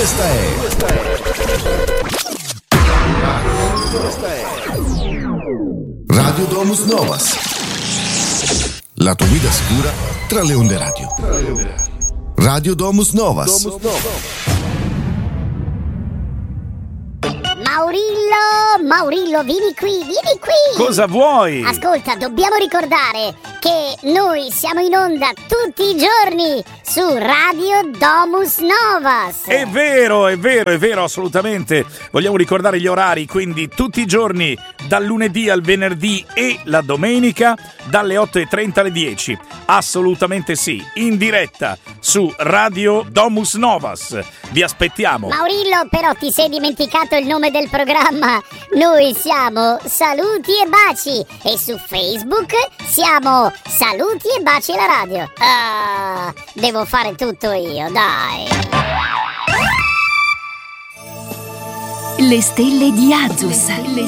Questa è Radio Domus Novas. La tua guida sicura tra le onde radio. Radio Domus Novas. Maurillo, vieni qui. Cosa vuoi? Ascolta, dobbiamo ricordare che noi siamo in onda tutti i giorni su Radio Domus Novas. È vero, assolutamente. Vogliamo ricordare gli orari, quindi tutti i giorni, dal lunedì al venerdì e la domenica, dalle 8:30 alle 10. Assolutamente sì, in diretta su Radio Domus Novas. Vi aspettiamo. Maurillo, però ti sei dimenticato il nome del programma. Noi siamo Saluti e Baci e su Facebook siamo Saluti e Baci la radio. Devo fare tutto io, dai. Le stelle di Azus.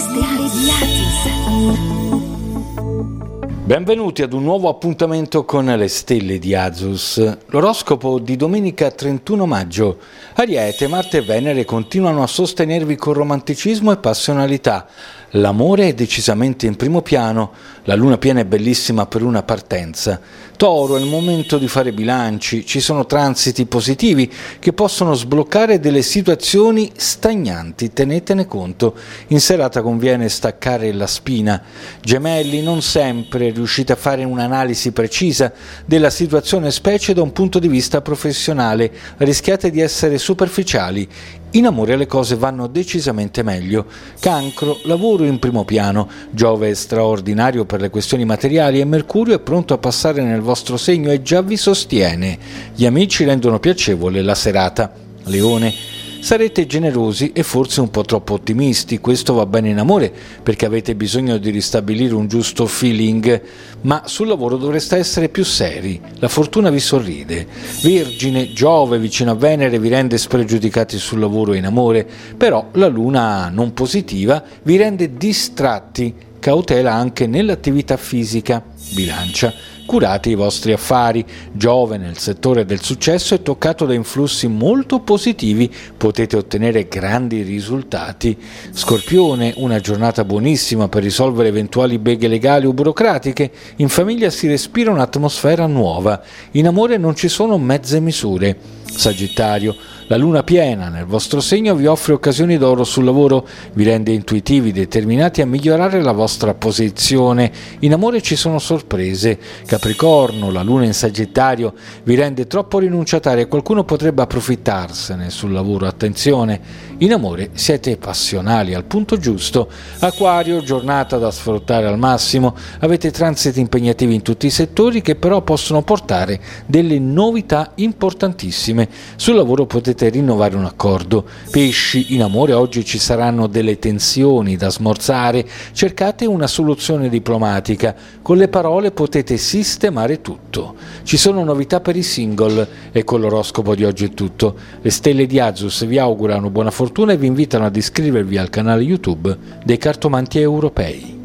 Benvenuti ad un nuovo appuntamento con le stelle di Azus. L'oroscopo di domenica 31 maggio. Ariete, Marte e Venere continuano a sostenervi con romanticismo e passionalità. L'amore è decisamente in primo piano, la luna piena è bellissima per una partenza. Toro, è il momento di fare bilanci, ci sono transiti positivi che possono sbloccare delle situazioni stagnanti, tenetene conto. In serata conviene staccare la spina. Gemelli, non sempre riuscite a fare un'analisi precisa della situazione, specie da un punto di vista professionale, rischiate di essere superficiali. In amore le cose vanno decisamente meglio. Cancro, lavoro in primo piano. Giove è straordinario per le questioni materiali e Mercurio è pronto a passare nel vostro segno e già vi sostiene. Gli amici rendono piacevole la serata. Leone, sarete generosi e forse un po' troppo ottimisti. Questo va bene in amore perché avete bisogno di ristabilire un giusto feeling, ma sul lavoro dovreste essere più seri. La fortuna vi sorride. Vergine, Giove vicino a Venere vi rende spregiudicati sul lavoro e in amore, però la luna non positiva vi rende distratti. Cautela anche nell'attività fisica. Bilancia, curate i vostri affari. Giove nel settore del successo è toccato da influssi molto positivi, potete ottenere grandi risultati. Scorpione, una giornata buonissima per risolvere eventuali beghe legali o burocratiche. In famiglia si respira un'atmosfera nuova. In amore non ci sono mezze misure. Sagittario, la luna piena nel vostro segno vi offre occasioni d'oro sul lavoro, vi rende intuitivi, determinati a migliorare la vostra posizione. In amore ci sono sorprese. Capricorno, la luna in Sagittario vi rende troppo rinunciatarie e qualcuno potrebbe approfittarsene sul lavoro. Attenzione, in amore siete passionali al punto giusto. Acquario, giornata da sfruttare al massimo, avete transiti impegnativi in tutti i settori che però possono portare delle novità importantissime. Sul lavoro potete rinnovare un accordo. Pesci, in amore oggi ci saranno delle tensioni da smorzare, cercate una soluzione diplomatica, con le parole potete sistemare tutto. Ci sono novità per i single e con l'oroscopo di oggi è tutto. Le stelle di Azus vi augurano buona fortuna e vi invitano ad iscrivervi al canale YouTube dei cartomanti europei.